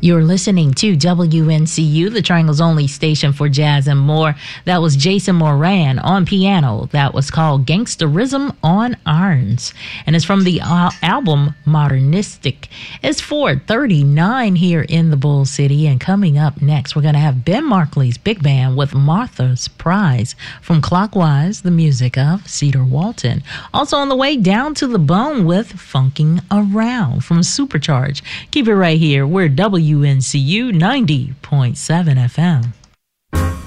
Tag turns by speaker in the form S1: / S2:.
S1: You're listening to WNCU, the Triangle's only station for jazz and more. That was Jason Moran on piano. That was called Gangsterism on Irons. And it's from the album Modernistic. It's 4:39 here in the Bull City. And coming up next, we're going to have Ben Markley's Big Band with Martha's Prize from Clockwise, the music of Cedar Walton. Also on the way, Down to the Bone with Funking Around from Supercharge. Keep it right here. We're WNCU 90.7 FM.